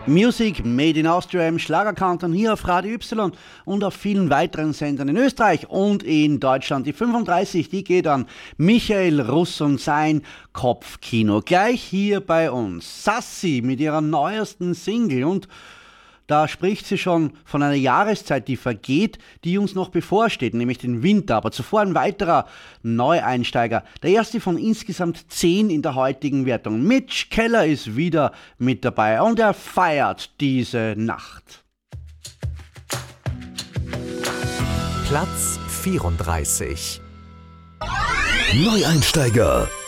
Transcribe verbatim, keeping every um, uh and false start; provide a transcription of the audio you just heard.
Music Made in Austria im Schlagerkanton hier auf Radio Y und auf vielen weiteren Sendern in Österreich und in Deutschland. Die fünfunddreißig, die geht an Michael Russ und sein Kopfkino. Gleich hier bei uns. Sassi mit ihrer neuesten Single, und da spricht sie schon von einer Jahreszeit, die vergeht, die uns noch bevorsteht, nämlich den Winter. Aber zuvor ein weiterer Neueinsteiger, der erste von insgesamt zehn in der heutigen Wertung. Mitch Keller ist wieder mit dabei und er feiert diese Nacht. Platz vierunddreißig. Neueinsteiger.